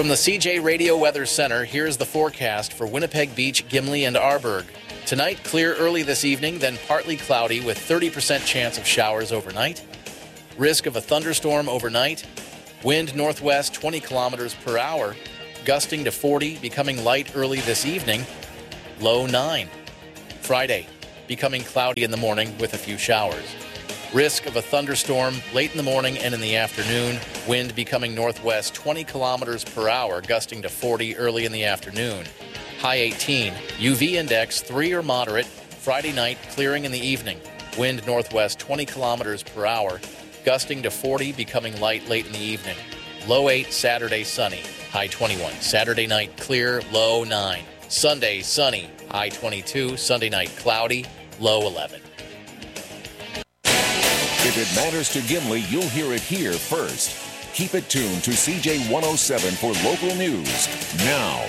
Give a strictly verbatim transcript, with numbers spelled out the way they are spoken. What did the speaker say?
From the C J Radio Weather Center, here's the forecast for Winnipeg Beach, Gimli, and Arborg. Tonight, clear early this evening, then partly cloudy with thirty percent chance of showers overnight. Risk of a thunderstorm overnight. Wind northwest twenty kilometers per hour, gusting to forty, becoming light early this evening. Low nine. Friday, becoming cloudy in the morning with a few showers. Risk of a thunderstorm late in the morning and in the afternoon. Wind becoming northwest twenty kilometers per hour, gusting to forty early in the afternoon. High eighteen. U V index three or moderate. Friday night, clearing in the evening. Wind northwest twenty kilometers per hour, gusting to forty, becoming light late in the evening. Low eight, Saturday sunny. High twenty-one. Saturday night clear, low nine. Sunday sunny. High twenty-two. Sunday night cloudy, low eleven. If it matters to Gimli, you'll hear it here first. Keep it tuned to C J one oh seven for local news. Now,